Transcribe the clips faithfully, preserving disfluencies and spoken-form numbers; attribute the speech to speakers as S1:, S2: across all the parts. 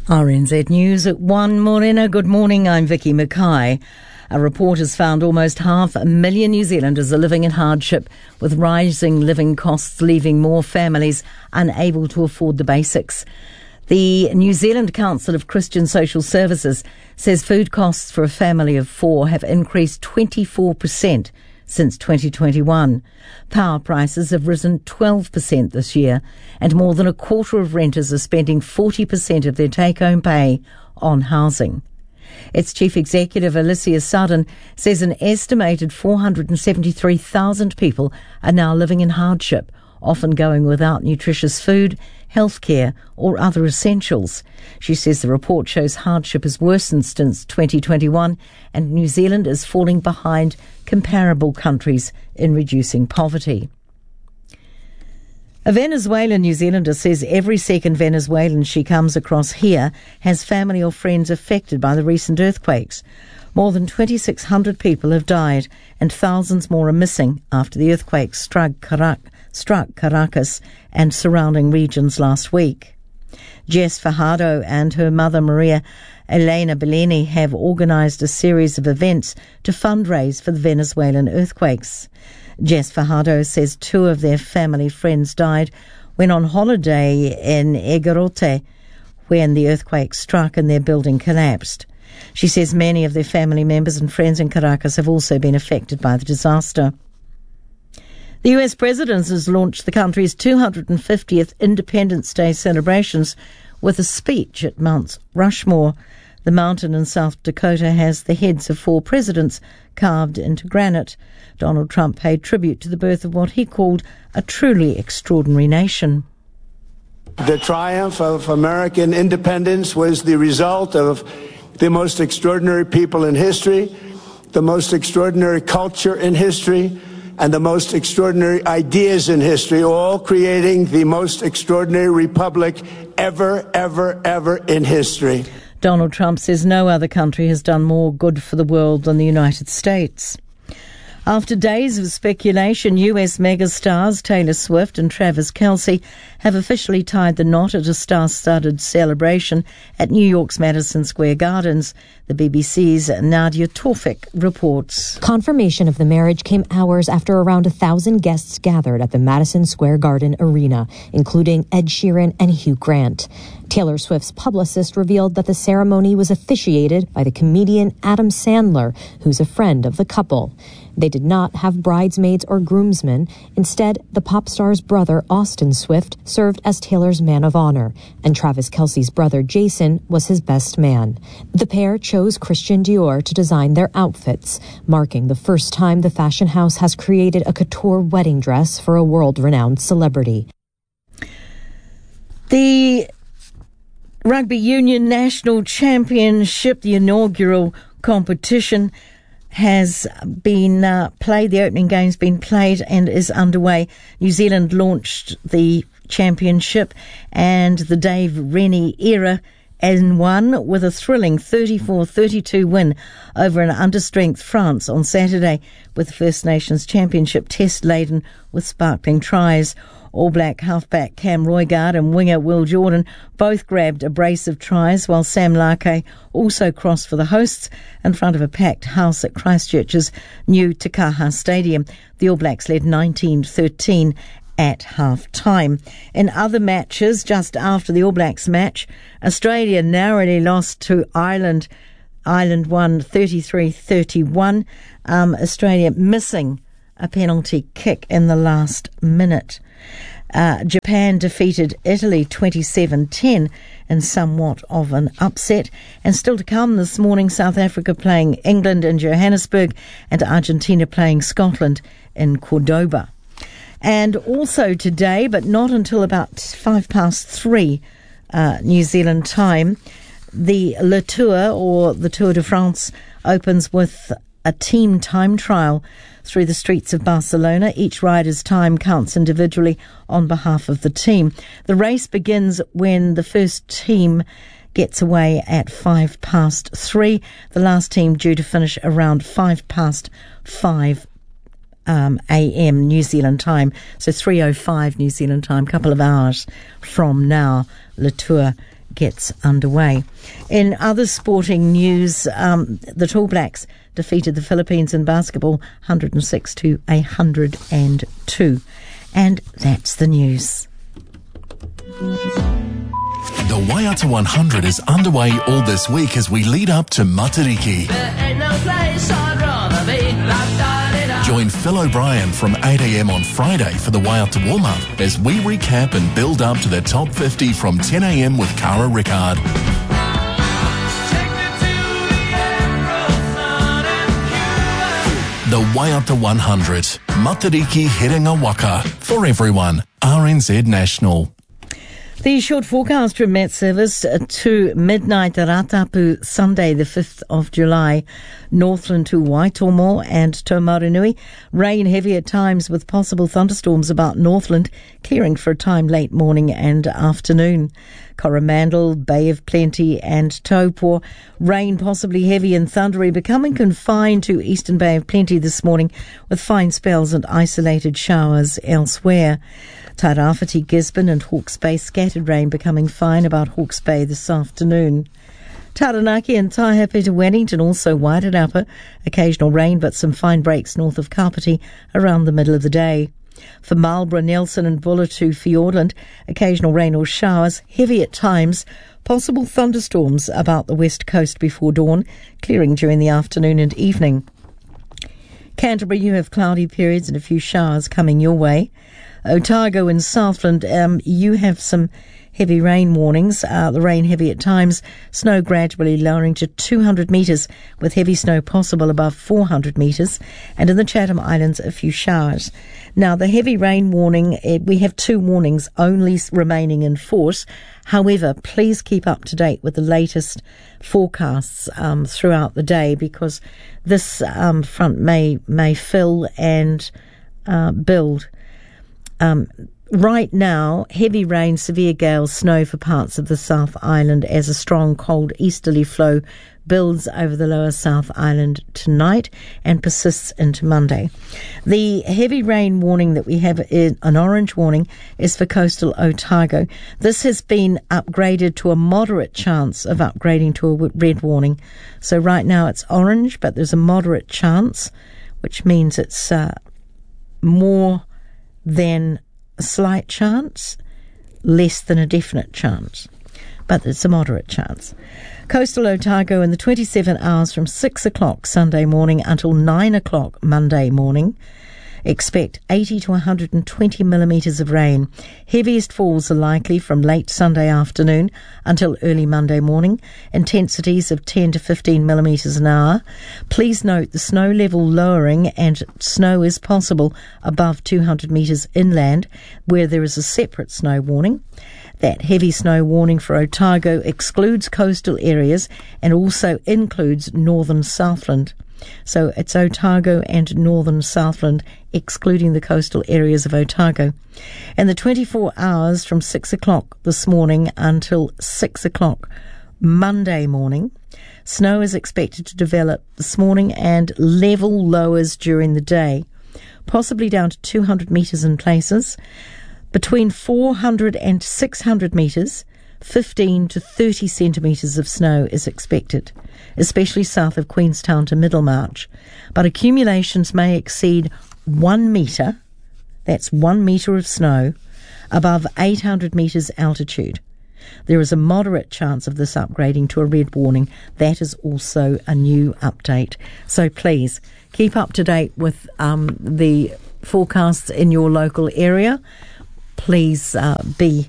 S1: R N Z News at one. Morena, good morning. I'm Vicky Mackay. A report has found almost half a million New Zealanders are living in hardship, with rising living costs leaving more families unable to afford the basics. The New Zealand Council of Christian Social Services says food costs for a family of four have increased twenty-four percent since twenty twenty-one. Power prices have risen twelve percent this year, and more than a quarter of renters are spending forty percent of their take-home pay on housing. Its chief executive, Alicia Sudden, says an estimated four hundred seventy-three thousand people are now living in hardship, often going without nutritious food, healthcare or other essentials. She says the report shows hardship has worsened since twenty twenty-one, and New Zealand is falling behind comparable countries in reducing poverty. A Venezuelan New Zealander says every second Venezuelan she comes across here has family or friends affected by the recent earthquakes. More than twenty-six hundred people have died and thousands more are missing after the earthquake struck, Carac- struck Caracas and surrounding regions last week. Jess Fajardo and her mother Maria Elena Bellini have organised a series of events to fundraise for the Venezuelan earthquakes. Jess Fajardo says two of their family friends died when on holiday in Egarote when the earthquake struck and their building collapsed. She says many of their family members and friends in Caracas have also been affected by the disaster. The U S President has launched the country's two hundred fiftieth Independence Day celebrations with a speech at Mount Rushmore. The mountain in South Dakota has the heads of four presidents carved into granite. Donald Trump paid tribute to the birth of what he called a truly extraordinary nation.
S2: The triumph of American independence was the result of the most extraordinary people in history, the most extraordinary culture in history, and the most extraordinary ideas in history, all creating the most extraordinary republic ever, ever, ever in history.
S1: Donald Trump says no other country has done more good for the world than the United States. After days of speculation, U S megastars Taylor Swift and Travis Kelce have officially tied the knot at a star-studded celebration at New York's Madison Square Gardens. The B B C's Nadia Tawfik reports.
S3: Confirmation of the marriage came hours after around a thousand guests gathered at the Madison Square Garden arena, including Ed Sheeran and Hugh Grant. Taylor Swift's publicist revealed that the ceremony was officiated by the comedian Adam Sandler, who's a friend of the couple. They did not have bridesmaids or groomsmen. Instead, the pop star's brother, Austin Swift, served as Taylor's man of honor, and Travis Kelce's brother, Jason, was his best man. The pair chose Christian Dior to design their outfits, marking the first time the fashion house has created a couture wedding dress for a world-renowned celebrity.
S1: The Rugby Union National Championship, the inaugural competition, has been uh, played. The opening game's been played and is underway. New Zealand launched the championship and the Dave Rennie era and won with a thrilling thirty-four thirty-two win over an understrength France on Saturday, with the First Nations Championship test laden with sparkling tries. All Black halfback Cam Roigard and winger Will Jordan both grabbed a brace of tries, while Sam Larkey also crossed for the hosts in front of a packed house at Christchurch's new Te Kaha Stadium. The All Blacks led nineteen thirteen at half-time. In other matches, just after the All Blacks match, Australia narrowly lost to Ireland. Ireland won thirty-three thirty-one. Um, Australia missing a penalty kick in the last minute. Uh, Japan defeated Italy twenty-seven ten in somewhat of an upset. And still to come this morning, South Africa playing England in Johannesburg and Argentina playing Scotland in Cordoba. And also today, but not until about five past three uh, New Zealand time, the Le Tour, or the Tour de France, opens with a team time trial through the streets of Barcelona. Each rider's time counts individually on behalf of the team. The race begins when the first team gets away at five past three. The last team due to finish around five past five um, a.m. New Zealand time. So three oh five New Zealand time, couple of hours from now, Le Tour gets underway. In other sporting news, um, the Tall Blacks defeated the Philippines in basketball one hundred six to one hundred two. And that's the news.
S4: The Waiata one hundred is underway all this week as we lead up to Matariki. Join Phil O'Brien from eight a.m. on Friday for the Waiata warm-up as we recap and build up to the top fifty from ten a.m. with Cara Rickard. The Waiata one hundred, Matariki Herenga Waka, for everyone. R N Z National.
S1: The short forecast from Met Service to midnight Ratapu, Sunday the fifth of July. Northland to Waitomo and Taumarunui. Rain heavy at times with possible thunderstorms about Northland, clearing for a time late morning and afternoon. Coromandel, Bay of Plenty and Taupo. Rain possibly heavy and thundery, becoming confined to Eastern Bay of Plenty this morning with fine spells and isolated showers elsewhere. Tairāwhiti, Gisborne and Hawke's Bay, scattered rain becoming fine about Hawke's Bay this afternoon. Taranaki and Taihape to Wellington, also Wairarapa, occasional rain but some fine breaks north of Kapiti around the middle of the day. For Marlborough, Nelson and Buller to Fiordland, occasional rain or showers, heavy at times, possible thunderstorms about the west coast before dawn, clearing during the afternoon and evening. Canterbury, you have cloudy periods and a few showers coming your way. Otago and Southland, um, you have some heavy rain warnings. Uh, the rain heavy at times, snow gradually lowering to two hundred metres, with heavy snow possible above four hundred metres. And in the Chatham Islands, a few showers. Now, the heavy rain warning, uh, we have two warnings only remaining in force. However, please keep up to date with the latest forecasts um, throughout the day, because this um, front may may fill and uh, build. Um, right now, heavy rain, severe gales, snow for parts of the South Island as a strong cold easterly flow builds over the lower South Island tonight and persists into Monday. The heavy rain warning that we have, in, an orange warning, is for coastal Otago. This has been upgraded to a moderate chance of upgrading to a red warning. So right now it's orange, but there's a moderate chance, which means it's uh, more than a slight chance, less than a definite chance. But it's a moderate chance. Coastal Otago in the twenty-seven hours from six o'clock Sunday morning until nine o'clock Monday morning. Expect eighty to one hundred twenty millimetres of rain. Heaviest falls are likely from late Sunday afternoon until early Monday morning. Intensities of ten to fifteen millimetres an hour. Please note the snow level lowering, and snow is possible above two hundred metres inland, where there is a separate snow warning. That heavy snow warning for Otago excludes coastal areas and also includes northern Southland. So it's Otago and northern Southland, excluding the coastal areas of Otago. In the twenty-four hours from six o'clock this morning until six o'clock Monday morning, snow is expected to develop this morning and level lowers during the day, possibly down to two hundred metres in places. Between four hundred and six hundred metres, fifteen to thirty centimetres of snow is expected, especially south of Queenstown to Middlemarch. But accumulations may exceed one metre, that's one metre of snow, above eight hundred metres altitude. There is a moderate chance of this upgrading to a red warning. That is also a new update. So please keep up to date with um, the forecasts in your local area. Please uh, be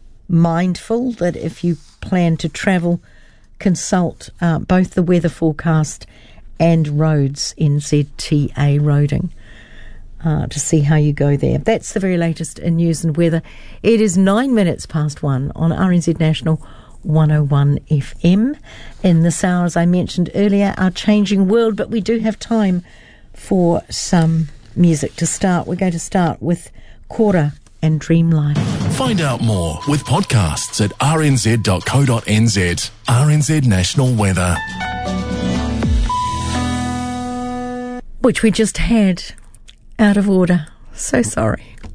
S1: mindful that if you plan to travel, consult uh, both the weather forecast and Roads N Z T A Roading uh, to see how you go there. That's the very latest in news and weather. It is nine minutes past one on R N Z National one oh one F M. In this hour, as I mentioned earlier, our changing world, but we do have time for some music to start. We're going to start with Kora and Dreamlife.
S4: Find out more with podcasts at r n z dot co dot n z. R N Z National Weather.
S1: Which we just had out of order. So sorry.